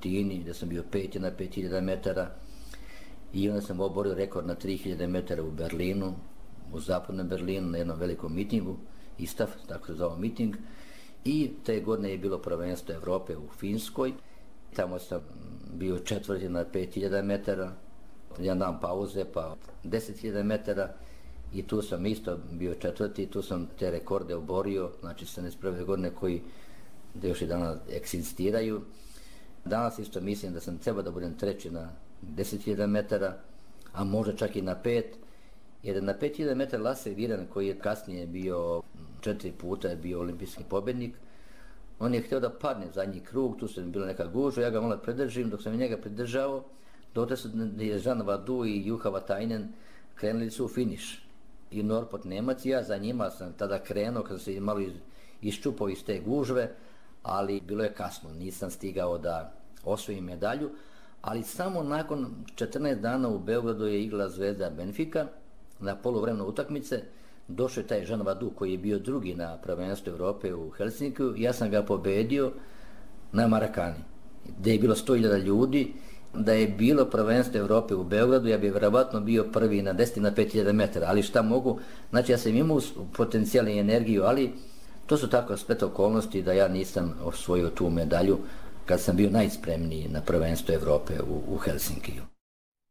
Argentini, gdje sam bio 5 na 5000 metara. I onda sam oborio rekord na 3000 metara u Berlinu, u zapadnom Berlinu, na jednom velikom mitingu, ISTAF, tako se zvao miting. I te godine je bilo prvenstvo Evrope u Finskoj. Tamo sam bio 4. na 5000 metara, jedan dan pauze, pa 10.000 metara. I tu sam isto bio 4. Tu sam te rekorde oborio, znači 71. godine koji da još i danas egzistiraju. Danas isto mislim da sam trebao da budem 3. na 10.000 metara, a možda čak i na 5. Jer na 5000 metara Lasse Viren, koji je kasnije bio 4 puta je bio olimpijski pobjednik, on je htio da padne zadnji krug, tu se bila neka gužva, ja ga malo pridržim, dok sam njega pridržao, dotle su Jean Vadu i Juha Vatainen krenuli su u finiš. I Norpot Nemac, ja za njima sam tada krenuo, kad sam se malo iščupao iz te gužve, ali bilo je kasno, nisam stigao da osvojim medalju, ali samo nakon 14 dana u Beogradu je igrala Zvezda Benfica na poluvremenu utakmice. Došao je taj Jean Vadu koji je bio 2. na prvenstvu Evrope u Helsinkiju, ja sam ga pobedio na Marakani, gdje je bilo 100.000 ljudi. Da je bilo prvenstvo Evrope u Beogradu, ja bih vjerovatno bio 1. na 10 na 5000 metara, ali šta mogu, znači ja sam imao potencijal i energiju, ali to su tako splet okolnosti da ja nisam osvojio tu medalju kad sam bio najspremniji na prvenstvo Evrope u Helsinkiju.